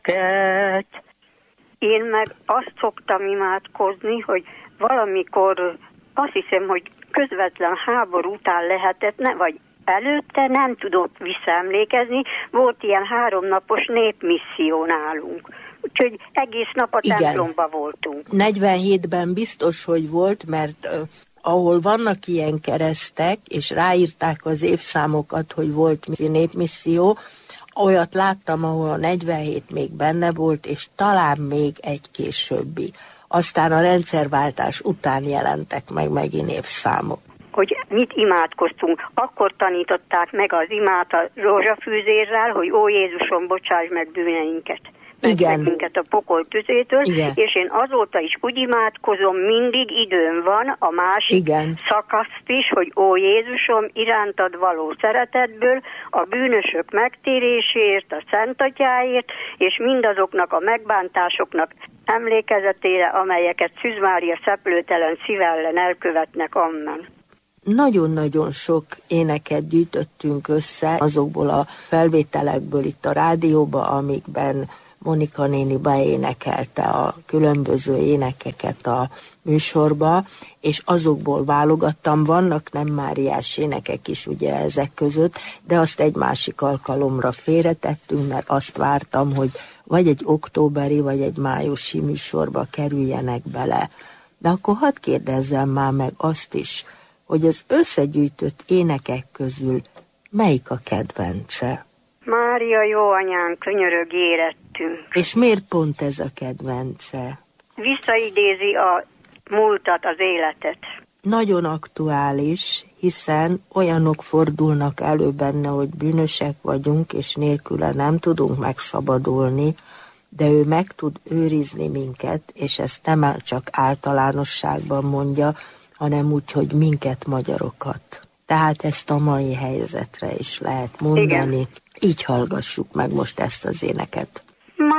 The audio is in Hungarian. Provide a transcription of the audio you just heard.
Én meg azt szoktam imádkozni, hogy valamikor azt hiszem, hogy közvetlen háború után lehetett, vagy előtte, nem tudok visszaemlékezni, volt ilyen 3 napos népmisszió nálunk. Úgyhogy egész nap a templomba voltunk. 47-ben biztos, hogy volt, mert ahol vannak ilyen keresztek, és ráírták az évszámokat, hogy volt népmisszió, olyat láttam, ahol a 47 még benne volt, és talán még egy későbbi. Aztán a rendszerváltás után jelentek meg megint évszámok. Hogy mit imádkoztunk. Akkor tanították meg az imát a rózsafűzérrel, hogy ó Jézusom, bocsáss meg bűneinket. Igen. Minket a pokol tüzétől, Igen. És én azóta is úgy imádkozom, mindig időm van a másik szakaszt is, hogy ó Jézusom, irántad való szeretetből, a bűnösök megtéréséért, a Szent Atyáért, és mindazoknak a megbántásoknak emlékezetére, amelyeket Szűz Mária szeplőtelen szíve ellen elkövetnek, amen. Nagyon-nagyon sok éneket gyűjtöttünk össze azokból a felvételekből itt a rádióba, amikben Monika néni beénekelte a különböző énekeket a műsorba, és azokból válogattam, vannak nem máriás énekek is ugye ezek között, de azt egy másik alkalomra félretettünk, mert azt vártam, hogy vagy egy októberi, vagy egy májusi műsorba kerüljenek bele. De akkor hadd kérdezzem már meg azt is, hogy az összegyűjtött énekek közül melyik a kedvence? Mária jó anyán, könyörög érettünk. És miért pont ez a kedvence? Visszaidézi a múltat, az életet. Nagyon aktuális, hiszen olyanok fordulnak elő benne, hogy bűnösek vagyunk, és nélküle nem tudunk megszabadulni, de ő meg tud őrizni minket, és ezt nem csak általánosságban mondja, hanem úgy, hogy minket, magyarokat. Tehát ezt a mai helyzetre is lehet mondani. Igen. Így hallgassuk meg most ezt az éneket.